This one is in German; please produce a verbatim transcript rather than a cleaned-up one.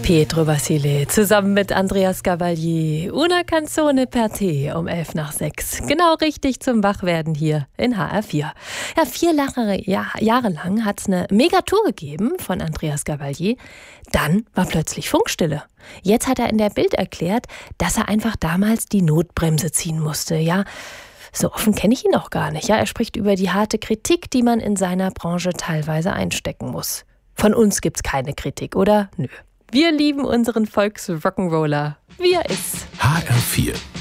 Pietro Basile zusammen mit Andreas Gabalier. Una canzone per te um elf nach sechs. Genau richtig zum Wachwerden hier in H R vier. Ja, vier Jahre, ja, Jahre lang hat es eine Megatour gegeben von Andreas Gabalier. Dann war plötzlich Funkstille. Jetzt hat er in der Bild erklärt, dass er einfach damals die Notbremse ziehen musste. Ja, so offen kenne ich ihn auch gar nicht. Ja, er spricht über die harte Kritik, die man in seiner Branche teilweise einstecken muss. Von uns gibt's keine Kritik, oder? Nö. Wir lieben unseren Volks-Rock'n'Roller, wie er ist. H R vier